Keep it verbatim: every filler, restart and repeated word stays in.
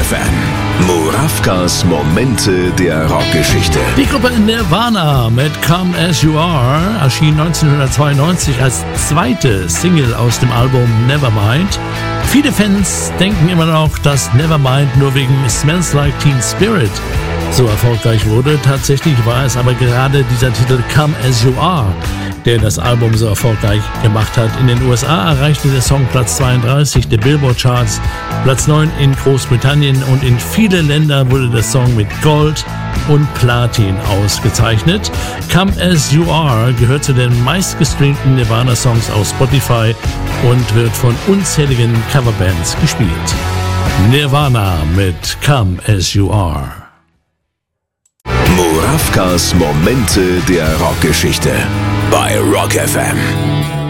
F M. Murawkas Momente der Rockgeschichte. Die Gruppe Nirvana mit Come As You Are erschien neunzehnhundertzweiundneunzig als zweite Single aus dem Album Nevermind. Viele Fans denken immer noch, dass Nevermind nur wegen Smells Like Teen Spirit so erfolgreich wurde. Tatsächlich war es aber gerade dieser Titel Come As You Are, der das Album so erfolgreich gemacht hat. In den U S A erreichte der Song Platz zweiunddreißig der Billboard Charts, Platz neun in Großbritannien, und in viele Länder wurde der Song mit Gold und Platin ausgezeichnet. Come As You Are gehört zu den meistgestreamten Nirvana-Songs auf Spotify und wird von unzähligen Coverbands gespielt. Nirvana mit Come As You Are. Murawkas Momente der Rockgeschichte bei Rock F M.